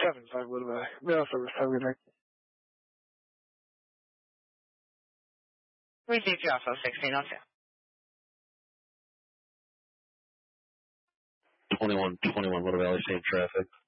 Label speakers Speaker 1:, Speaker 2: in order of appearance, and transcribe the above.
Speaker 1: 75 Little Valley. Mail service. Have a good night.
Speaker 2: Received you also 1602.
Speaker 3: 2121 Little Valley, same traffic.